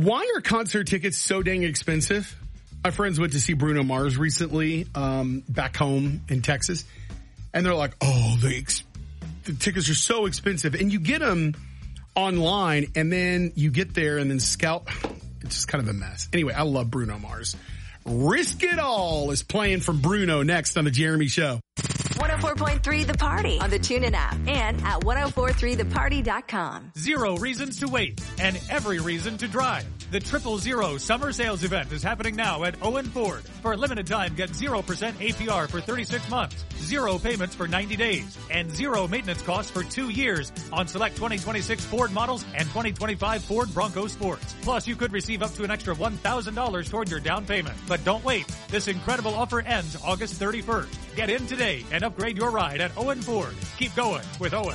Why are concert tickets so dang expensive? My friends went to see Bruno Mars recently back home in Texas, and they're like, oh, the tickets are so expensive. And you get them online, and then you get there, and then Scout, it's just kind of a mess. Anyway, I love Bruno Mars. Risk It All is playing from Bruno next on The Jeremy Show. 104.3 The Party on the TuneIn app and at 1043theparty.com. 0 reasons to wait and every reason to drive. The 000 Summer Sales Event is happening now at Owen Ford. For a limited time, get 0% APR for 36 months, 0 payments for 90 days, and 0 maintenance costs for 2 years on select 2026 Ford models and 2025 Ford Bronco Sports. Plus, you could receive up to an extra $1,000 toward your down payment. But don't wait. This incredible offer ends August 31st. Get in today and upgrade your ride at Owen Ford. Keep going with Owen.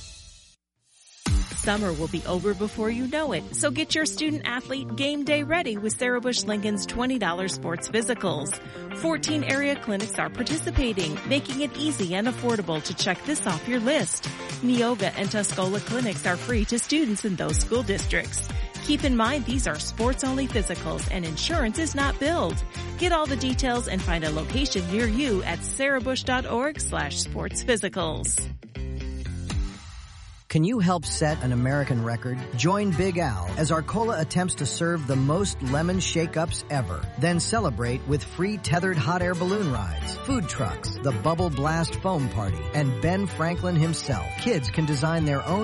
Summer will be over before you know it, so get your student athlete game day ready with Sarah Bush Lincoln's $20 sports physicals. 14 area clinics are participating, making it easy and affordable to check this off your list. Neova and Tuscola clinics are free to students in those school districts. Keep in mind these are sports-only physicals and insurance is not billed. Get all the details and find a location near you at sarahbush.org/sportsphysicals. Can you help set an American record? Join Big Al as Arcola attempts to serve the most lemon shake-ups ever. Then celebrate with free tethered hot air balloon rides, food trucks, the Bubble Blast Foam Party, and Ben Franklin himself. Kids can design their own